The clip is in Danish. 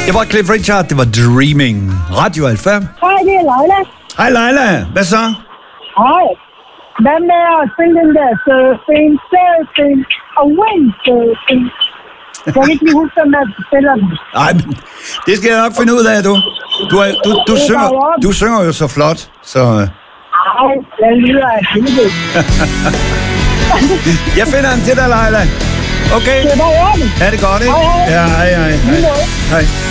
Det var Cliff Richard, det var Dreaming. Radio Alfa. Hej, det er Leila. Hej Leila, hvad så? Hej. Hvad med at spille den der surfing og windsurfing? Jeg kan ikke lige huske, hvem der spiller den. Nej, men det skal jeg nok finde ud af, du. Du synger jo så flot, så... Ej, jeg lyder af helvede. Jeg finder den til dig, Leila. Okay. Det var ordentligt. Er det godt, ikke? Hej, hej. Ja, hej. Lige måde. Hej.